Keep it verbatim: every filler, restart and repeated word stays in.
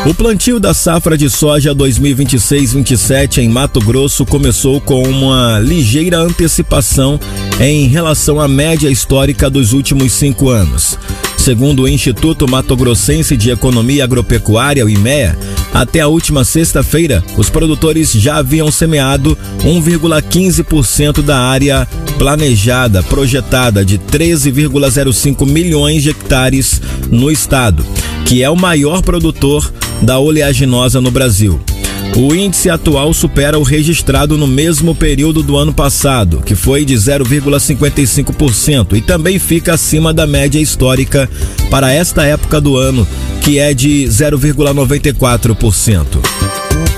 O plantio da safra de soja dois mil e vinte e seis vinte e sete em Mato Grosso começou com uma ligeira antecipação em relação à média histórica dos últimos cinco anos. Segundo o Instituto Mato Grossense de Economia Agropecuária, o IMEA, até a última sexta-feira, os produtores já haviam semeado um vírgula quinze por cento da área planejada, projetada de treze vírgula zero cinco milhões de hectares no estado, que é o maior produtor da oleaginosa no Brasil. O índice atual supera o registrado no mesmo período do ano passado, que foi de zero vírgula cinquenta e cinco por cento, e também fica acima da média histórica para esta época do ano, que é de zero vírgula noventa e quatro por cento.